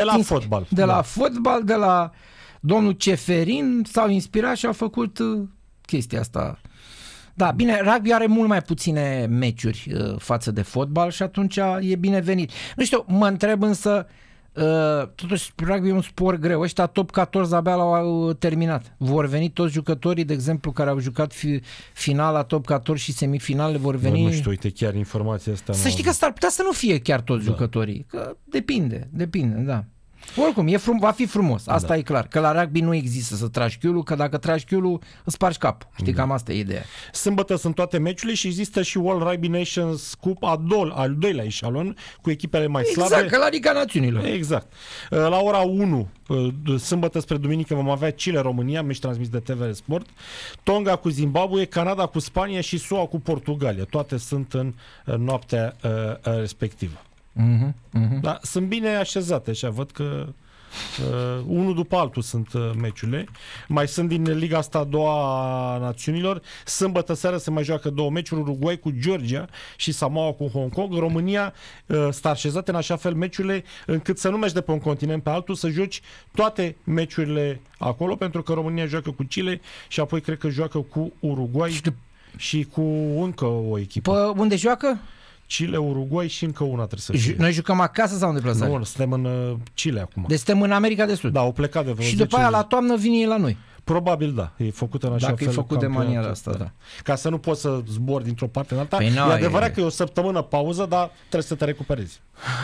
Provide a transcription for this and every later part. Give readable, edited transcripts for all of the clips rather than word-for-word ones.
fotbal. De la fotbal, de la domnul Ceferin s-au inspirat și au făcut chestia asta. Da, bine, rugby are mult mai puține meciuri față de fotbal și atunci e binevenit. Nu știu, mă întreb însă, totuși rugby e un sport greu. Ăștia top 14 abia l-au terminat. Vor veni toți jucătorii, de exemplu, care au jucat finala top 14 și semifinale, vor veni... Nu știu, uite, chiar informația asta... Să știi că s-ar putea să nu fie chiar toți jucătorii. Că depinde, da. Oricum, va fi frumos, asta e clar. Că la rugby nu există să tragi chiulul, că dacă tragi chiulul, îți spargi capul. Știi, cam asta e ideea. Sâmbătă sunt toate meciurile și există și World Rugby Nations Cup al doilea eșalon, cu echipele mai slabe. Exact, ca la Liga Națiunilor. Exact. La ora 1, sâmbătă spre duminică, vom avea Chile-România, meci transmis de TVR Sport, Tonga cu Zimbabwe, Canada cu Spania și SUA cu Portugalia. Toate sunt în noaptea respectivă. Da, sunt bine așezate, așa, văd că unul după altul sunt meciurile. Mai sunt din Liga asta a doua a Națiunilor. Sâmbătă seara se mai joacă 2 meciuri, Uruguay cu Georgia și Samoa cu Hong Kong. România stă așezate în așa fel meciurile încât să nu mergi de pe un continent pe altul, să joci toate meciurile acolo, pentru că România joacă cu Chile și apoi cred că joacă cu Uruguay și cu încă o echipă. Unde joacă? Chile, Uruguay și încă una trebuie să fie. Noi jucăm acasă sau în deplasare? Nu, suntem în Chile acum. Deci suntem în America de Sud. Da, au plecat de vreo și după aia la toamnă vine ei la noi. Probabil da, e făcută în așa fel. Dacă e făcut de maniera asta, da. Ca să nu poți să zbori dintr-o parte în alta. Păi e adevărat că e o săptămână pauză, dar trebuie să te recuperezi.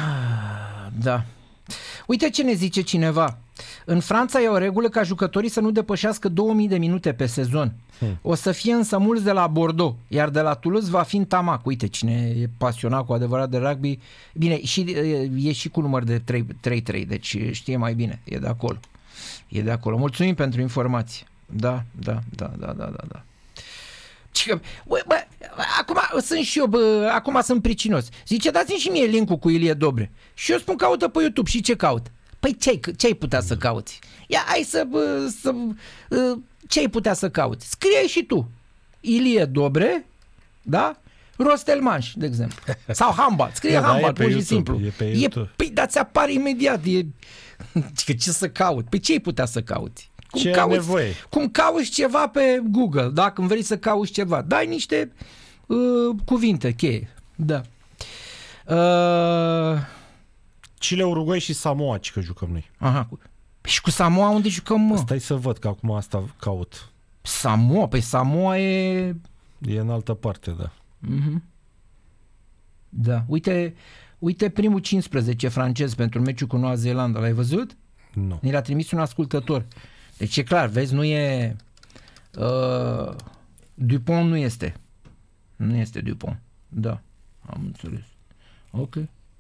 Da. Uite ce ne zice cineva. În Franța e o regulă ca jucătorii să nu depășească 2000 de minute pe sezon. O să fie însă mulți de la Bordeaux, iar de la Toulouse va fi în Tamac. Uite, cine e pasionat cu adevărat de rugby, bine, e și cu număr de 3-3, deci știe mai bine, e de acolo. E de acolo. Mulțumim pentru informație. Da. Acum sunt și eu, acum sunt pricinos. Zice, dați-mi și mie link-ul cu Ilie Dobre. Și eu spun, caută pe YouTube. Și ce caut? Păi ce-ai putea să cauți? Ia, hai ce-ai putea să cauți? Scrie și tu. Ilie Dobre, da? Rostelmanș, de exemplu. Sau handball. Scrie handball, pur și simplu. Păi, dar ți apare imediat. Ce să caut? Păi ce-ai putea să cauți? Cum cauți ceva pe Google, da? Când vrei să cauți ceva, dai niște cuvinte cheie. Da. Chile, Uruguay și Samoa, că jucăm noi. Aha. Și cu Samoa unde jucăm, mă? Stai să văd, că acum asta caut. Samoa? Păi Samoa e... E în altă parte, da. Da. Uite primul 15 francez pentru meciul cu Noua Zeelandă. L-ai văzut? Nu. Ni l-a trimis un ascultător. Deci e clar, vezi, nu e... Dupont nu este. Nu este Dupont. Da. Am înțeles. Ok.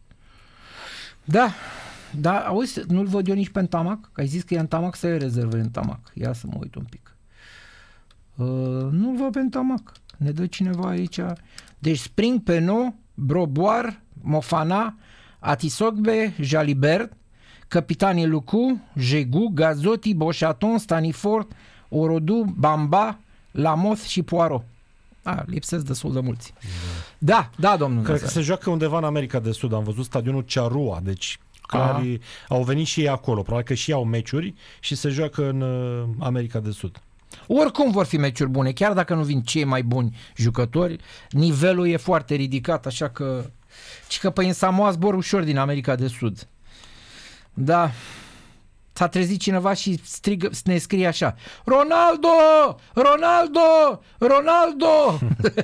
Da, auzi, nu-l văd eu nici pe Tamac, că ai zis că e în Tamac, să iei rezervări în Tamac. Ia să mă uit un pic. Nu-l văd pe Tamac. Ne dă cineva aici. Deci Spring, Penot, Broboar, Mofana, Atisogbe, Jalibert, capitanii Lucu, Jegu, Gazotti, Bochaton, Stanifort, Orodu, Bamba, Lamoth și Poirot. Lipsesc destul de mulți. Da, domnul. Cred că se joacă undeva în America de Sud. Am văzut stadionul Charrua, deci clar au venit și ei acolo. Probabil că și ei au meciuri și se joacă în America de Sud. Oricum vor fi meciuri bune, chiar dacă nu vin cei mai buni jucători, nivelul e foarte ridicat, așa că... Și că în Samoa zbor ușor din America de Sud. Da. S-a trezit cineva și ne scrie așa: Ronaldo! Ronaldo! Ronaldo!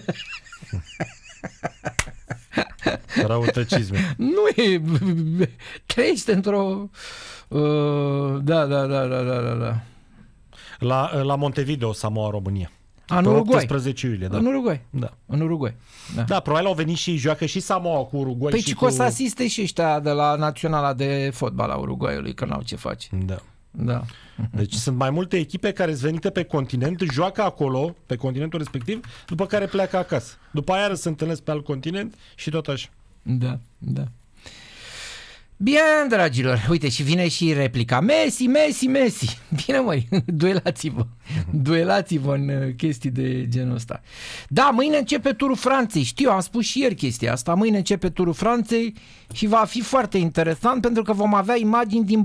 Răutăcisme. Nu e... Trăiește într-o... Da. La Montevideo, Samoa, România. În Uruguay. 18 iulie, da. În Uruguay. Da. În Uruguay. Da, probabil au venit și joacă și Samoa cu Uruguay. Păi și că o să asiste și ăștia de la Naționala de Fotbal a Uruguayului, că n-au ce face. Da. Deci sunt mai multe echipe care sunt venite pe continent, joacă acolo, pe continentul respectiv, după care pleacă acasă. După aia se întâlnesc pe alt continent și tot așa. Da. Bine, dragilor, uite și vine și replica. Messi. Bine, măi, duelați-vă în chestii de genul ăsta. Da, mâine începe turul Franței. Știu, am spus și ieri chestia asta. Mâine începe turul Franței și va fi foarte interesant pentru că vom avea imagini din